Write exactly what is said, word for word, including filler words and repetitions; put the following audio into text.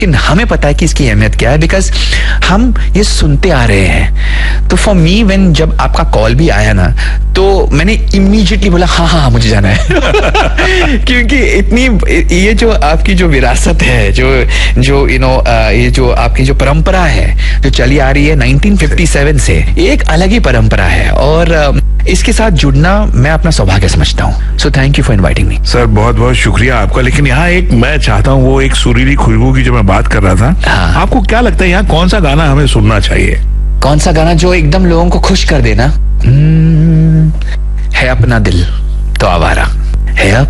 लेकिन हमें पता है कि इसकी अहमियत क्या है, बिकॉज हम ये सुनते आ रहे हैं. तो फॉर मी व्हेन जब आपका कॉल भी आया ना, तो मैंने इमीडिएटली बोला हाँ हाँ मुझे जाना है. क्योंकि इतनी ये जो आपकी जो विरासत है, जो जो यू नो ये जो आपकी जो परंपरा है जो चली आ रही है नाइनटीन फिफ्टी सेवन से, एक अलग ही परंपरा है और इसके साथ जुड़ना मैं अपना सौभाग्य समझता हूँ. So thank you for inviting me. Sir बहुत बहुत शुक्रिया आपका. लेकिन यहाँ एक मैं चाहता हूँ, वो एक सुरीली खुशबू की जो मैं बात कर रहा था, हाँ. आपको क्या लगता है यहाँ कौन सा गाना हमें सुनना चाहिए? कौन सा गाना जो एकदम लोगों को खुश कर देना? है अपना दिल तो आवारा है.